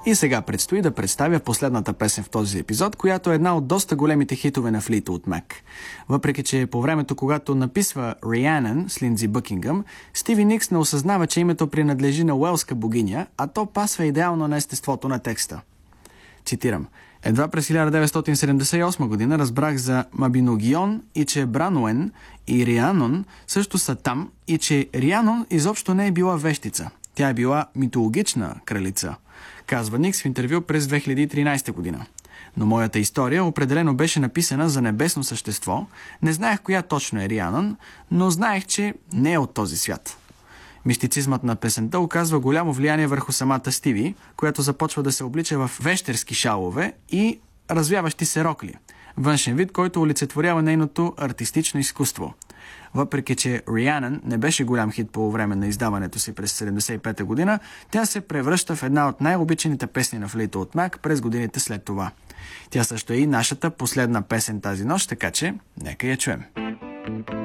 И сега предстои да представя последната песен в този епизод, която е една от доста големите хитове на Fleetwood Mac. Въпреки че по времето, когато написва Rhiannon с Линдзи Бъкингъм, Стиви Никс не осъзнава, че името принадлежи на уелска богиня, а то пасва идеално на естеството на текста. Цитирам: "Едва през 1978 година разбрах за Мабиногион и че Брануен и Рианон също са там и че Рианон изобщо не е била вещица. Тя е била митологична кралица", казва Никс в интервю през 2013 година. "Но моята история определено беше написана за небесно същество. Не знаех коя точно е Рианон, но знаех, че не е от този свят." Мистицизмът на песента оказва голямо влияние върху самата Стиви, която започва да се облича в вещерски шалове и развяващи се рокли. Външен вид, който олицетворява нейното артистично изкуство. Въпреки че Rhiannon не беше голям хит по време на издаването си през 1975 година, тя се превръща в една от най-обичаните песни на Fleetwood Mac през годините след това. Тя също е и нашата последна песен тази нощ, така че нека я чуем.